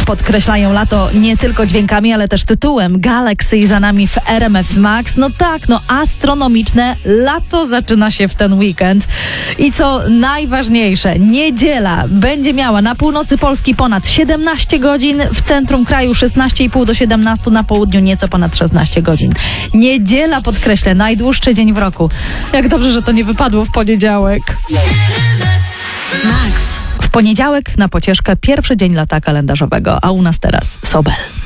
podkreślają lato nie tylko dźwiękami, ale też tytułem. Galaxy za nami w RMF Max. No tak, astronomiczne lato zaczyna się w ten weekend. I co najważniejsze, niedziela będzie miała na północy Polski ponad 17 godzin, w centrum kraju 16,5 do 17, na południu nieco ponad 16 godzin. Niedziela, podkreślę, najdłuższy dzień w roku. Jak dobrze, że to nie wypadło w poniedziałek. Max. W poniedziałek na pocieszkę pierwszy dzień lata kalendarzowego, a u nas teraz Sobel.